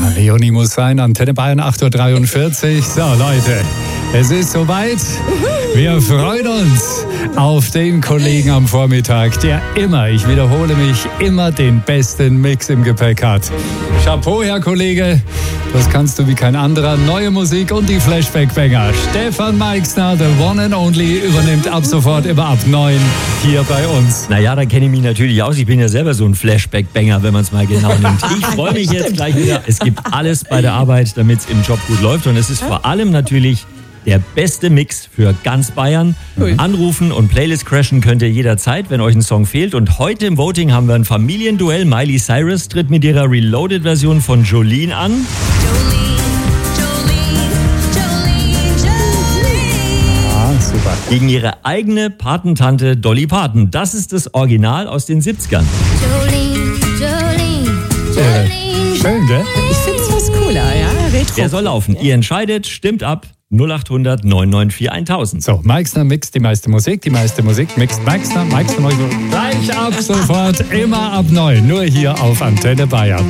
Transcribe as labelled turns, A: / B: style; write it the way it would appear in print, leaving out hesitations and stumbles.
A: Leonie muss sein, Antenne Bayern 8.43 Uhr. So Leute, es ist soweit. Wir freuen uns auf den Kollegen am Vormittag, der immer, ich wiederhole mich, immer den besten Mix im Gepäck hat. Chapeau, Herr Kollege, das kannst du wie kein anderer. Neue Musik und die Flashback-Banger. Stefan Meixner, the one and only, übernimmt ab sofort immer ab 9 hier bei uns.
B: Naja, da kenne ich mich natürlich aus. Ich bin ja selber so ein Flashback-Banger, wenn man es mal genau nimmt. Ich freue mich jetzt gleich wieder. Es gibt alles bei der Arbeit, damit es im Job gut läuft. Und es ist vor allem natürlich der beste Mix für ganz Bayern. Anrufen und Playlist crashen könnt ihr jederzeit, wenn euch ein Song fehlt. Und heute im Voting haben wir ein Familienduell. Miley Cyrus tritt mit ihrer Reloaded-Version von Jolene an.
A: Super.
B: Gegen ihre eigene Patentante Dolly Parton. Das ist das Original aus den 70ern.
A: Schön, gell?
C: Ich finde es was cooler, ja? Retro.
B: Der soll laufen. Ihr entscheidet, stimmt ab. 0800 994 1000.
A: So, Meixner mixt die meiste Musik mixt Meixner. Meixner gleich ab sofort, immer ab 9. Nur hier auf Antenne Bayern.